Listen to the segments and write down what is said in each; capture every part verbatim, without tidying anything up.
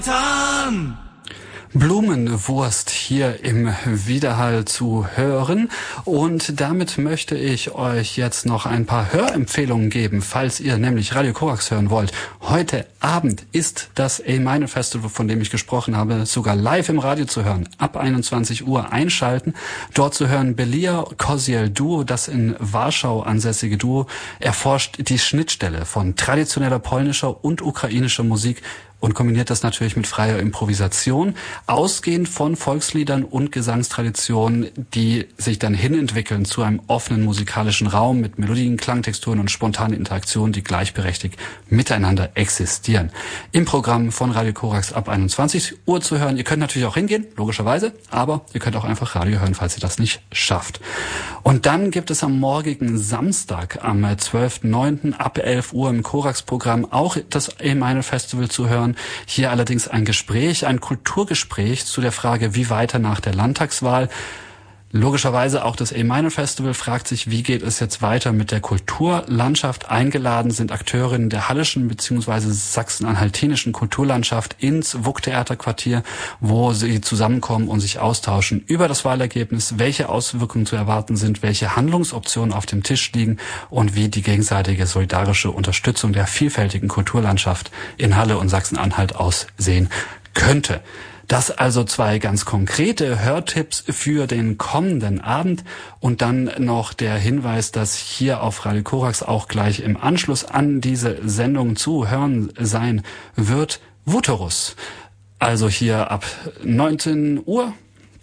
Blumenwurst hier im Widerhall zu hören, und damit möchte ich euch jetzt noch ein paar Hörempfehlungen geben, falls ihr nämlich Radio Korax hören wollt. Heute Abend ist das A-Minor Festival, von dem ich gesprochen habe, sogar live im Radio zu hören. Ab einundzwanzig Uhr einschalten. Dort zu hören Belia Koziel Duo, das in Warschau ansässige Duo, erforscht die Schnittstelle von traditioneller polnischer und ukrainischer Musik und kombiniert das natürlich mit freier Improvisation, ausgehend von Volksliedern und Gesangstraditionen, die sich dann hinentwickeln zu einem offenen musikalischen Raum mit Melodien, Klangtexturen und spontanen Interaktionen, die gleichberechtigt miteinander existieren. Im Programm von Radio Korax ab einundzwanzig Uhr zu hören. Ihr könnt natürlich auch hingehen, logischerweise, aber ihr könnt auch einfach Radio hören, falls ihr das nicht schafft. Und dann gibt es am morgigen Samstag, am zwölften neunten ab elf Uhr im Korax-Programm auch das A-Minor Festival zu hören. Hier allerdings ein Gespräch, ein Kulturgespräch zu der Frage, wie weiter nach der Landtagswahl. Logischerweise auch das A-Minor Festival fragt sich, wie geht es jetzt weiter mit der Kulturlandschaft. Eingeladen sind Akteurinnen der hallischen bzw. sachsen-anhaltinischen Kulturlandschaft ins W U K-Theaterquartier, wo sie zusammenkommen und sich austauschen über das Wahlergebnis, welche Auswirkungen zu erwarten sind, welche Handlungsoptionen auf dem Tisch liegen und wie die gegenseitige solidarische Unterstützung der vielfältigen Kulturlandschaft in Halle und Sachsen-Anhalt aussehen könnte. Das also zwei ganz konkrete Hörtipps für den kommenden Abend, und dann noch der Hinweis, dass hier auf Radio Korax auch gleich im Anschluss an diese Sendung zu hören sein wird Vuterus. Also hier ab neunzehn Uhr.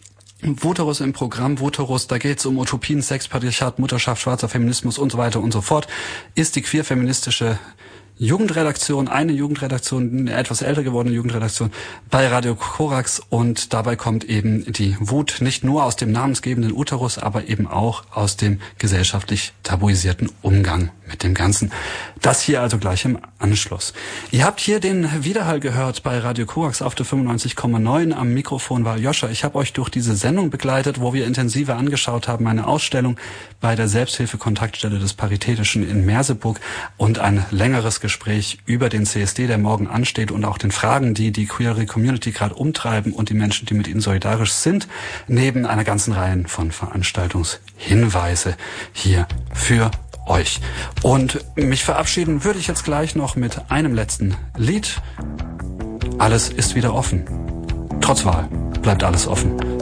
Vuterus im Programm. Vuterus, da geht's um Utopien, Sex, Patriarchat, Mutterschaft, schwarzer Feminismus und so weiter und so fort. Ist die queer-feministische Jugendredaktion, eine Jugendredaktion, eine etwas älter gewordene Jugendredaktion bei Radio Korax, und dabei kommt eben die Wut nicht nur aus dem namensgebenden Uterus, aber eben auch aus dem gesellschaftlich tabuisierten Umgang mit dem Ganzen. Das hier also gleich im Anschluss. Ihr habt hier den Widerhall gehört bei Radio Korax auf der fünfundneunzig Komma neun. Am Mikrofon war Joscha. Ich habe euch durch diese Sendung begleitet, wo wir intensiver angeschaut haben, meine Ausstellung bei der Selbsthilfe-Kontaktstelle des Paritätischen in Merseburg und ein längeres Gespräch über den C S D, der morgen ansteht, und auch den Fragen, die die queere Community gerade umtreiben und die Menschen, die mit ihnen solidarisch sind, neben einer ganzen Reihe von Veranstaltungshinweise hier für euch. Und mich verabschieden würde ich jetzt gleich noch mit einem letzten Lied. Alles ist wieder offen. Trotz Wahl bleibt alles offen.